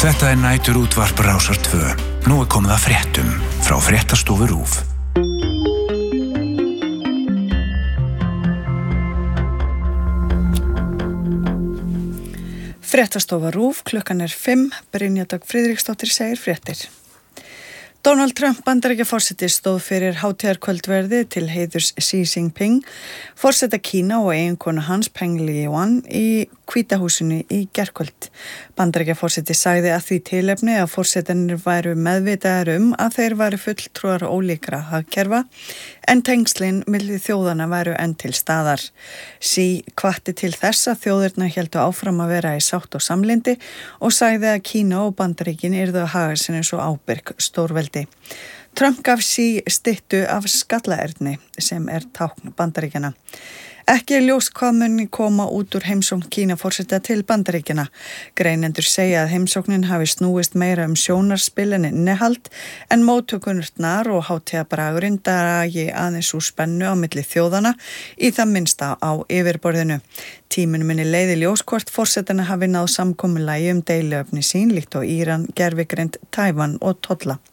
Þetta nætur útvarp Rásar 2. Nú komið að fréttum frá Fréttastofu RÚV. Fréttastofa RÚV, klukkan 5, Brynja Dögg Friðriksdóttir segir fréttir. Donald Trump Bandaríkjaforseti stóð fyrir hátíðarkvöldverði til heiðurs Xi Jinping, forseta Kína og eiginkonu hans Peng Liyuan í Hvíta húsinu í gærkvöld. Bandaríkjaforseti sagði að því tilefni að forsetarnir væru meðvitaðir að þeir væru fulltrúar ólíkra hagkerfa en tengslin milli þjóðanna væru enn til staðar. Xi hvatti til þess að þjóðirnar héldu áfram að vera í sátt og samlyndi og sagði að Kína og Bandaríkin yrðu að haga sér eins og ábyrg stórveldi. Trump gaf Xi styttu af skallaerni sem tákn Bandaríkjanna. Ekki ljóst hvað muni koma út úr heimsókn Kínaforseta til Bandaríkjanna. Greinendur segja að heimsóknin hafi snúist meira sjónarspil en innihald en móttökunurnar og hátíðabragurinn dragi aðeins úr spennu á milli þjóðana í það minnsta á yfirborðinu. Tíminn muni leiði ljós hvort forsetana hafi náð samkomulagi deiluefni sín líkt á Íran, gervigreind, Tævan og tolla.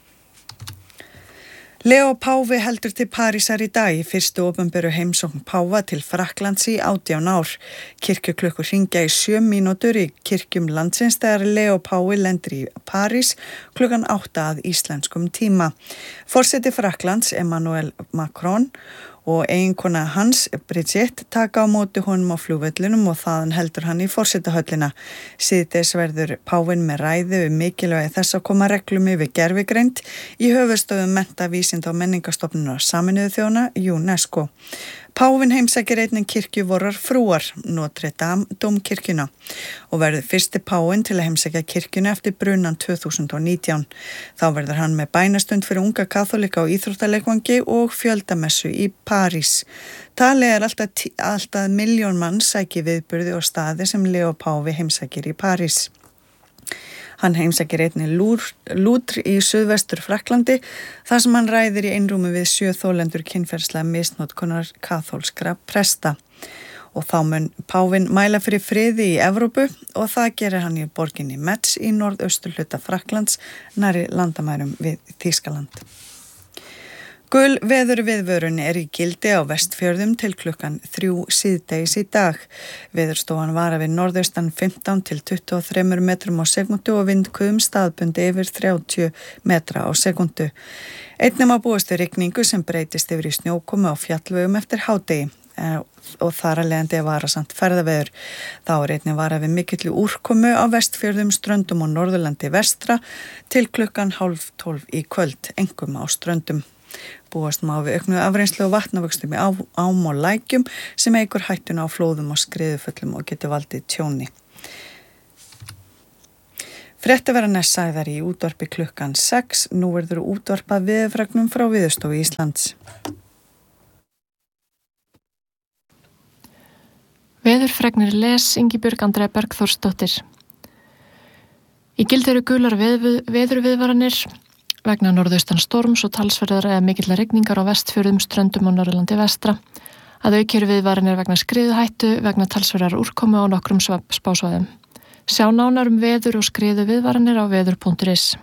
Leo Páfi heldur til Parísar í dag í fyrstu opinberu heimsókn páfa til Frakklands í 18 ár. Kirkjuklukkur hringja í 7 mínútur í kirkjum landsins þegar Leo Páfi lendir í París klukkan 8 að íslenskum tíma. Forseti Frakklands, Emmanuel Macron, og eiginkona hans, Brigitte, taka á móti honum á flugvellinum og þaðan heldur hann í forsetahöllina. Síðdegis verður páfinn með ræðu mikilvægi þess að koma reglum yfir gervigreind í höfuðstöðum mennta, vísinda og menningarstofnunar Sameinuðu þjóðanna, UNESCO. Páfinn heimsækir einnig kirkjuvorar frúar, Notre Dame dómkirkjuna og verður fyrsti páfinn til að heimsækja kirkjuna eftir brunan 2019. Þá verður hann með bænastund fyrir unga kaþólika og íþróttaleikvangi og fjöldamessu í París. Talið alltaf 1 milljón manns sæki viðburði og staði sem Leo Páfi heimsækir í París. Hann heimsækir einnig Louvre í suðvestur Frakklandi þar sem hann ræðir í einrúmi við 7 þolendur kynferðislega misnotkunar kaþólskra presta. Og þá mun páfinn mæla fyrir friði í Evrópu og það gerir hann í borginni Metz í norðausturhluta Frakklands nærri landamærum við Þýskaland. Gul veðurviðvörun í gildi á Vestfjörðum til klukkan 3 síðdegis í dag. Veðurstofan varar við norðaustan 15 til 23 metrum á sekúndu og vindhviðum staðbundi yfir 30 metra á sekúndu. Einnig má búast við rigningu sem breytist yfir í snjókomu á fjallvegum eftir hádegi og þar að leiðandi varasamt ferðaveður. Þá einnig varað við mikilli úrkomu á Vestfjörðum, Ströndum og Norðurlandi vestra til klukkan 11:30 í kvöld, einkum á Ströndum. Búast má við auknu afreynslu og vatnavöxtum í ám og lækjum sem eykur hættuna á flóðum og skriðuföllum og getur valdið tjóni. Fréttir verða næst sagðar í útvarpi klukkan 6. Nú verður útvarpað veðurfregnum frá Veðurstofu Íslands. Veðurfregnir les Ingibjörg Andrea Bergþórsdóttir. Í gildi eru gular veðurviðvaranir vegna norðaustan storms og talsverðar eða mikillar rigningar á Vestfjörðum, Ströndum og Norðurlandi vestra. Að auki eru viðvaranir vegna skriðuhættu vegna talsverðar úrkomu á nokkrum spásvæðum. Sjá nánar veður og skriðu viðvaranir á veður.is.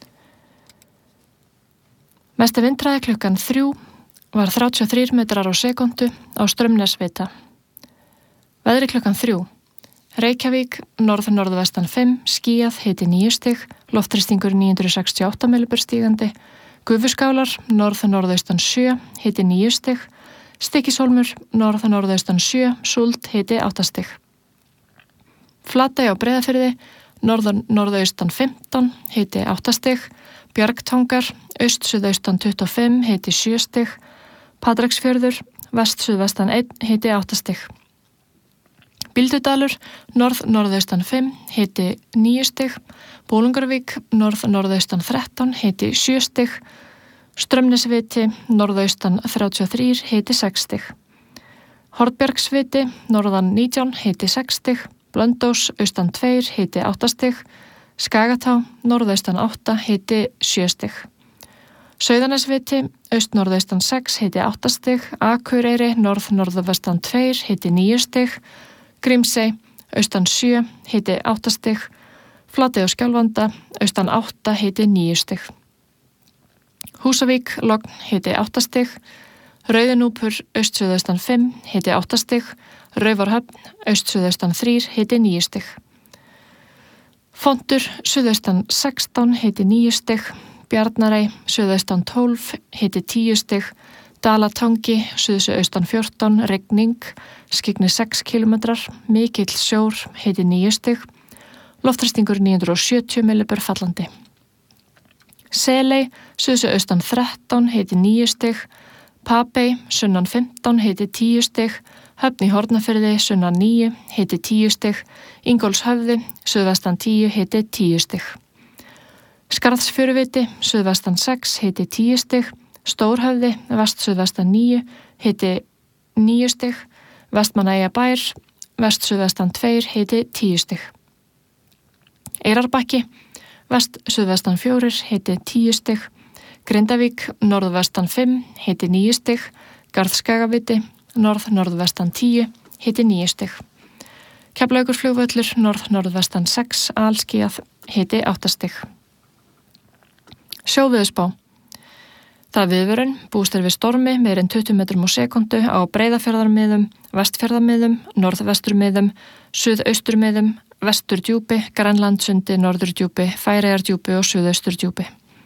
Mesti vindhraði klukkan 3 var 33 metrar á sekúndu á Straumnesvita. Veðri klukkan 3. Reykjavík, norð-norðvestan 5, skýjað, hiti 9 stig, loftþrýstingur 968 millibur stígandi, Gufuskálar, norð-norðaustan 7, hiti 9 stig, Stykkishólmur, norð-norðaustan 7, súld, hiti 8 stig. Flatey á Breiðafirði, norð-norðaustan 15, hiti 8 stig, Bjargtangar, aust-suðaustan 25, hiti 7 stig, Patreksfjörður, vest-suðvestan 1, hiti 8 stig. Bíldudalur, norð-norðaustan 5, hiti 9 stig, Bolungarvík, norð-norðaustan 13, hiti 7 stig, Straumnesviti, norðaustan 33, hiti 6 stig. Hornbjargsviti, norðan 19, hiti 6 stig, Blöndós, austan 2, hiti 8 stig, Skagatá, norðaustan 8, hiti 7 stig. Sauðanesviti, aust-norðaustan 6, hiti 8 stig, Akureyri, norð-norðvestan 2, hiti 9 stig, Grímsey, austan 7, hiti 8 stig, Flatey og Skjálfanda, austan 8 hiti 9 stig. Húsavík, logn hiti 8 stig. Rauðinúpur, aust-suðaustan 5 hiti 8 stig. Raufarhöfn, aust-suðaustan 3 hiti 9 stig. Fontur, suðaustan 16 hiti 9 stig. Bjarnarey, suðaustan 12 hiti 10 stig. Dalatangi, suðaustan 14, rigning, skyggni 6 km, mikill sjór, hiti 9 stig. Loftþrýstingur 970 millibur fallandi. Seley, suðaustan 13 hiti 9 stig. Papey, sunnan 15 hiti 10 stig. Höfn í Hornafirði, sunnan 9 hiti 10 stig. Ingólfshöfði, suðvestan 10 hiti 10 stig. Skarðsfjöruviti, suðvestan 6 hiti 10 stig. Stórhöfði, vest-suðvestan 9 hiti 9 stig. Vestmannaeyjabær, vest-suðvestan 2 hiti 10 stig. Eyrarbakki, vest-suðvestan 4 hiti 10 stig. Grindavík, norðvestan 5 hiti 9 stig. Garðskagaviti, norð-norðvestan 10 hiti 9 stig. Keflavíkurflugvöllur, norð-norðvestan 6 alskýjað hiti 8 stig. Sjóveðurspá. Það viðvörun, búist við stormi meir en 20 metrum á sekundu á Breiðafjarðarmiðum, Vestfjarðarmiðum, Norðvesturmiðum, Suðausturmiðum, Vesturdjúpi, Grænlandssundi, Norðurdjúpi, Færeyjardjúpi og Suðausturdjúpi.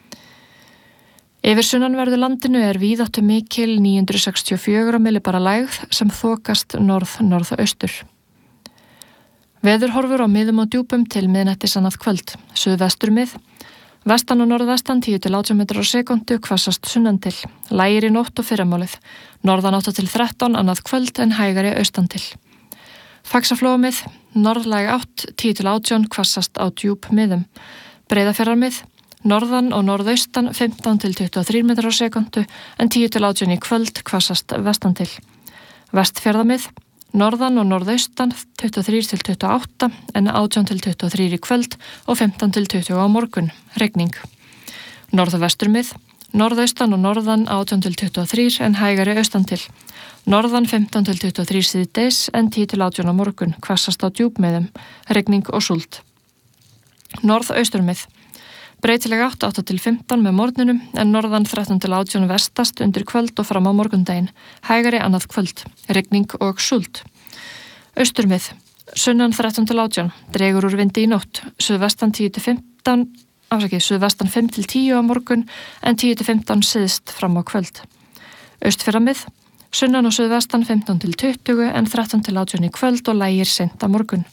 Yfir sunnanverðu landinu víðáttu mikil 964 millibara lægð sem þokast norð-norðaustur. Veðurhorfur á miðum og djúpum til miðnættis annað kvöld, suðvesturmið. Vestan og norðvestan 10-18 metrar á sekundu, hvassast sunnan til. Lægir í nótt og fyrramálið. Norðan 8-13 annað kvöld en hægari austan til. Faxaflóamið, norðlæg 8, 10-18, hvassast á djúp miðum. Breiðafjarðarmið, norðan og norðaustan 15-23 metrar á sekundu en 10-18 í kvöld, hvassast vestan til. Vestfjarðarmið, norðan og norðaustan 23-28 en 18-23 í kvöld og 15-20 á morgun, regning. Norðvesturmið, norðaustan og norðan 18-23 en hægari austan til. Norðan 15-23 síðdegis en 10-18 á morgun, hvassast á djúpmiðum, regning og súld. Norðausturmið, breytileg 8-15 með morgninum en norðan 13-18 vestast undir kvöld og fram á morgundaginn, hægari annað kvöld, regning og súld. Austurmið, sunnan 13-18, dregur úr vindi í nótt, suðvestan 5-10 á morgun en 10-15 síðst fram á kvöld. Austfjarðamið, sunnan og suðvestan 15-20 en 13-18 í kvöld og lægir seint á morgun.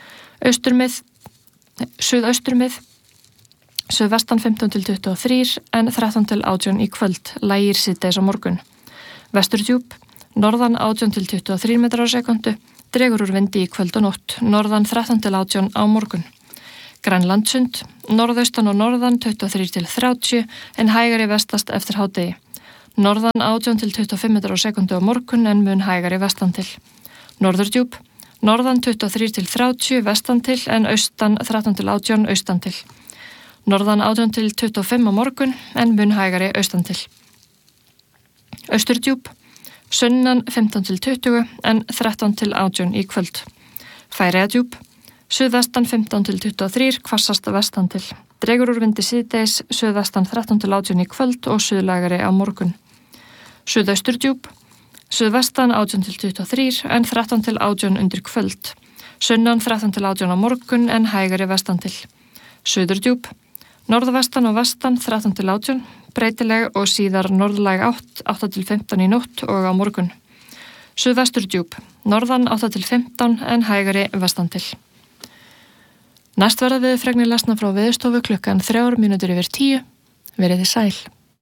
Suðausturmið, suðvestan 15-23 en 13-18 í kvöld, lægir síðdegis á morgun. Vesturdjúp, norðan 18-23 metrar á sekundu, dregur úr vindi í kvöld og nótt, norðan 13-18 á morgun. Grænlandsund, norðaustan og norðan 23-30 en hægari vestast eftir hádegi. Norðan 18-25 metrar á sekundu á morgun en mun hægari vestan til. Norðurdjúp, norðan 23-30 vestan til en austan 13-18 austan til. Norðan 18-25 á morgun en mun hægari austan til. Austurdjúp, sunnan 15-20 en 13-18 í kvöld. Færeyjardjúp, suðvestan 15-23, hvassast vestan til. Dregur úr vindi síðdegis, suðvestan 13-18 í kvöld og suðlægari á morgun. Suðausturdjúp, suðvestan 18-23 en 13-18 undir kvöld. Sunnan 13-18 á morgun en hægari vestan til. Suðurdjúp, norðvestan og vestan 13-18, breytileg og síðar norðlæg 8-15 í nótt og á morgun. Suðvesturdjúp, norðan 8-15 en hægari vestan til. Næst verða veðurfregnir lesna frá Veðurstofu klukkan 9:03. Verið þið sæl.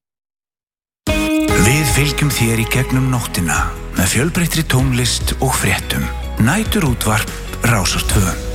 Við fylgjum þér í gegnum nóttina með fjölbreyttri tónlist og fréttum. Næturútvarp Rásar 2.